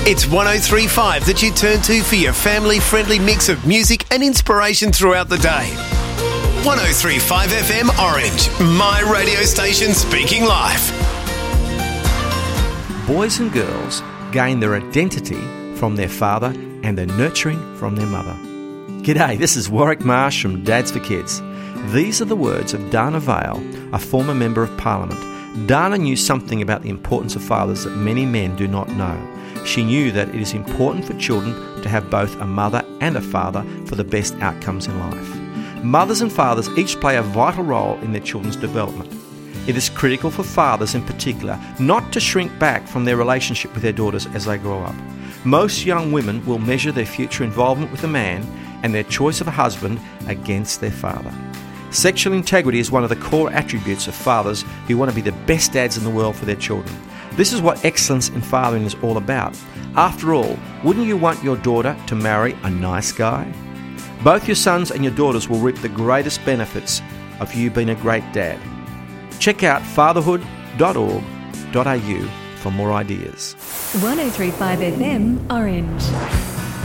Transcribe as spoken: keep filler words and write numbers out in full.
It's one oh three point five that you turn to for your family-friendly mix of music and inspiration throughout the day. one oh three point five F M Orange, my radio station speaking life. Boys and girls gain their identity from their father and their nurturing from their mother. G'day, this is Warwick Marsh from Dads for Kids. These are the words of Dana Vale, a former Member of Parliament. Dana knew something about the importance of fathers that many men do not know. She knew that it is important for children to have both a mother and a father for the best outcomes in life. Mothers and fathers each play a vital role in their children's development. It is critical for fathers in particular not to shrink back from their relationship with their daughters as they grow up. Most young women will measure their future involvement with a man and their choice of a husband against their father. Sexual integrity is one of the core attributes of fathers who want to be the best dads in the world for their children. This is what excellence in fathering is all about. After all, wouldn't you want your daughter to marry a nice guy? Both your sons and your daughters will reap the greatest benefits of you being a great dad. Check out fatherhood dot org dot a u for more ideas. one oh three point five F M Orange.